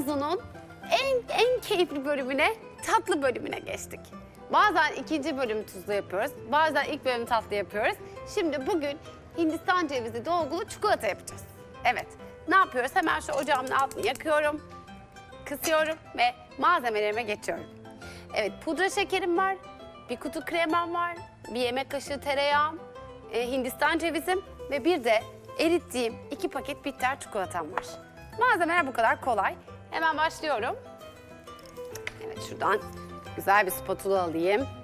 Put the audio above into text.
havuzunun en keyifli bölümüne, tatlı bölümüne geçtik. Bazen ikinci bölümü tuzlu yapıyoruz, bazen ilk bölümü tatlı yapıyoruz. Şimdi bugün Hindistan cevizi dolgulu çikolata yapacağız. Evet, ne yapıyoruz? Hemen şu ocağımın altını yakıyorum, kısıyorum ve malzemelerime geçiyorum. Evet, pudra şekerim var, bir kutu kremam var, bir yemek kaşığı tereyağım, Hindistan cevizim ve bir de erittiğim 2 paket bitter çikolatam var. Malzemeler bu kadar kolay. Hemen başlıyorum. Evet, şuradan güzel bir spatula alayım.